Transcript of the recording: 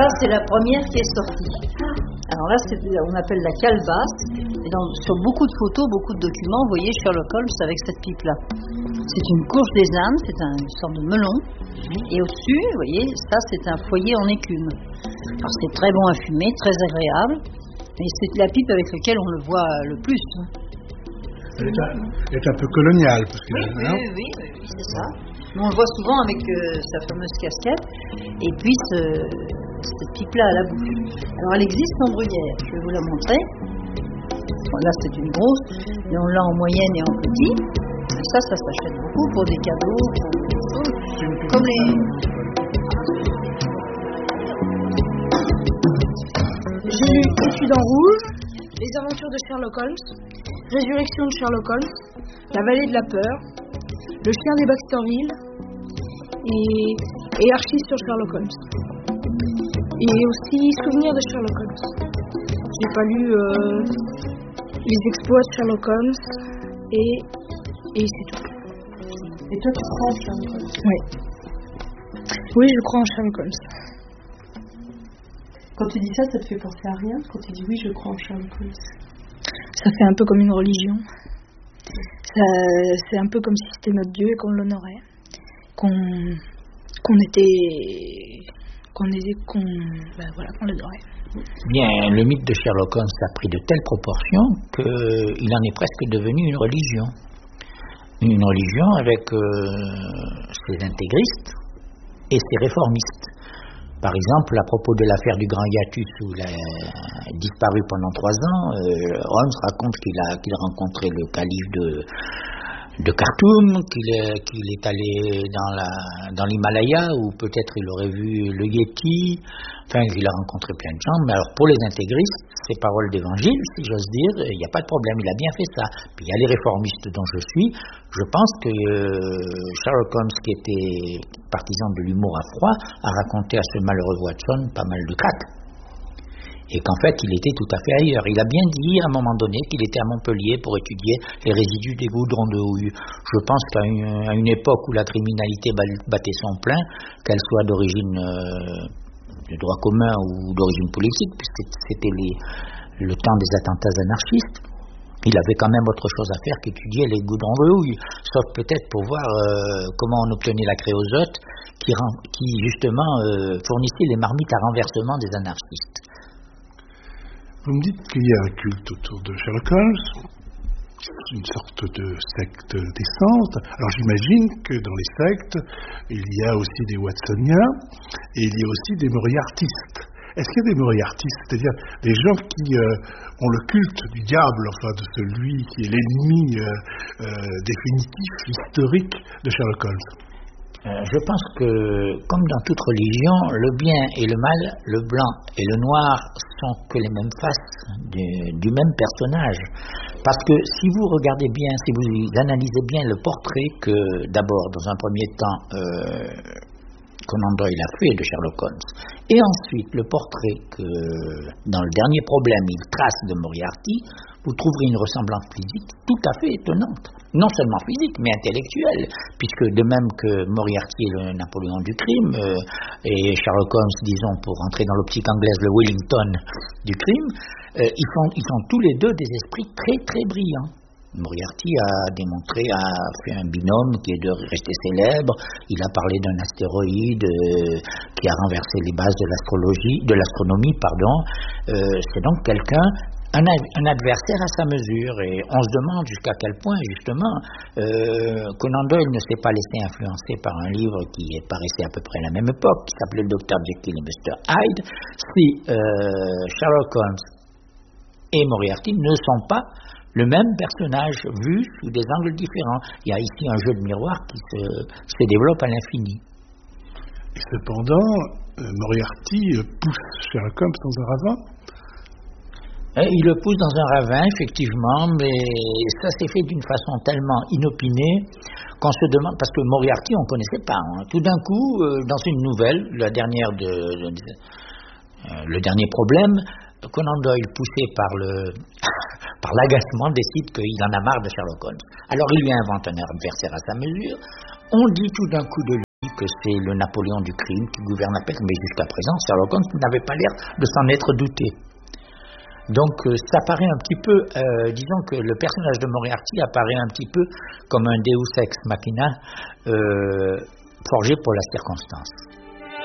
Ça, c'est la première qui est sortie. Alors là, on appelle la calebasse. Et sur beaucoup de photos, beaucoup de documents, vous voyez Sherlock Holmes avec cette pipe-là. C'est une courge des ânes, c'est une sorte de melon. Et au-dessus, vous voyez, ça, c'est un foyer en écume. Alors, c'est très bon à fumer, très agréable. Et c'est la pipe avec laquelle on le voit le plus. Elle est un peu coloniale. Parce que, oui, c'est ça. Mais on le voit souvent avec sa fameuse casquette. Et puis, cette pipe-là à la bouche. Alors, elle existe en bruyère. Je vais vous la montrer. Bon, là, c'est une grosse. Mais on l'a en moyenne et en petit. Et ça s'achète beaucoup pour des cadeaux, pour des choses. Comme les... J'ai lu Études en rouge, Les aventures de Sherlock Holmes, Résurrection de Sherlock Holmes, La vallée de la peur, Le chien des Baskerville et Archives sur Sherlock Holmes. Et aussi Souvenirs de Sherlock Holmes. J'ai pas lu Les exploits de Sherlock Holmes et c'est tout. Et toi, tu crois en Sherlock Holmes? Oui. Oui, je crois en Sherlock Holmes. Quand tu dis ça, ça te fait penser à rien? Quand tu dis oui, je crois en Sherlock Holmes? Ça fait un peu comme une religion. C'est un peu comme si c'était notre Dieu et qu'on l'honorait. Qu'on l'adorait. Bien, le mythe de Sherlock Holmes a pris de telles proportions qu'il en est presque devenu une religion. Une religion avec ses intégristes et ses réformistes. Par exemple, à propos de l'affaire du Grand Hiatus où il a disparu pendant 3 ans, Holmes raconte qu'il a rencontré le calife de Khartoum, qu'il est allé dans l'Himalaya où peut-être il aurait vu le Yéti, enfin il a rencontré plein de gens, mais alors pour les intégristes, ces paroles d'évangile, si j'ose dire, il n'y a pas de problème, il a bien fait ça. Puis il y a les réformistes dont je suis, je pense que Sherlock Holmes, qui était partisan de l'humour à froid, a raconté à ce malheureux Watson pas mal de craques. Et qu'en fait, il était tout à fait ailleurs. Il a bien dit à un moment donné qu'il était à Montpellier pour étudier les résidus des goudrons de houille. Je pense qu'à une époque où la criminalité battait son plein, qu'elle soit d'origine de droit commun ou d'origine politique, puisque c'était le temps des attentats anarchistes, il avait quand même autre chose à faire qu'étudier les goudrons de houille, sauf peut-être pour voir comment on obtenait la créosote qui justement fournissait les marmites à renversement des anarchistes. Vous me dites qu'il y a un culte autour de Sherlock Holmes, une sorte de secte naissante. Alors j'imagine que dans les sectes, il y a aussi des Watsoniens et il y a aussi des Moriartistes. Est-ce qu'il y a des Moriartistes, c'est-à-dire des gens qui ont le culte du diable, enfin de celui qui est l'ennemi définitif, historique de Sherlock Holmes? Je pense que, comme dans toute religion, le bien et le mal, le blanc et le noir sont que les mêmes faces du même personnage. Parce que si vous regardez bien, si vous analysez bien le portrait que, d'abord, dans un premier temps, Conan Doyle a fait de Sherlock Holmes, et ensuite le portrait que, dans le dernier problème, il trace de Moriarty, vous trouverez une ressemblance physique tout à fait étonnante. Non seulement physique, mais intellectuelle, puisque de même que Moriarty est le Napoléon du crime, et Sherlock Holmes, disons, pour entrer dans l'optique anglaise, le Wellington du crime, ils sont tous les deux des esprits très très brillants. Moriarty a fait un binôme qui est de rester célèbre. Il a parlé d'un astéroïde qui a renversé les bases de l'astronomie. C'est donc quelqu'un, un adversaire à sa mesure, et on se demande jusqu'à quel point justement Conan Doyle ne s'est pas laissé influencer par un livre qui paraissait à peu près à la même époque, qui s'appelait le Dr Jekyll et Mr Hyde, si Sherlock Holmes et Moriarty ne sont pas le même personnage vu sous des angles différents. Il y a ici un jeu de miroir qui se développe à l'infini. Et cependant, Moriarty pousse Sherlock Holmes dans un ravin. Il le pousse dans un ravin, effectivement, mais ça s'est fait d'une façon tellement inopinée qu'on se demande, parce que Moriarty, on ne connaissait pas. Tout d'un coup, dans une nouvelle, la dernière le dernier problème, Conan Doyle, poussé par l'agacement, décide qu'il en a marre de Sherlock Holmes. Alors il lui invente un adversaire à sa mesure. On dit tout d'un coup de lui que c'est le Napoléon du crime qui gouverne la peste, mais jusqu'à présent, Sherlock Holmes n'avait pas l'air de s'en être douté. Donc ça paraît un petit peu, disons que le personnage de Moriarty apparaît un petit peu comme un Deus ex machina forgé pour la circonstance.